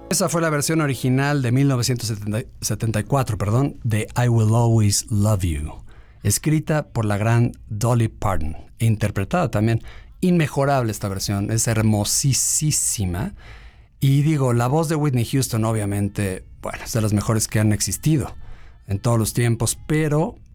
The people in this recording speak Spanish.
Esa fue la versión original de 1974, de I Will Always Love You, escrita por la gran Dolly Parton e interpretada también. Inmejorable esta versión, es hermosísima. Y digo, la voz de Whitney Houston obviamente, bueno, es de las mejores que han existido en todos los tiempos, pero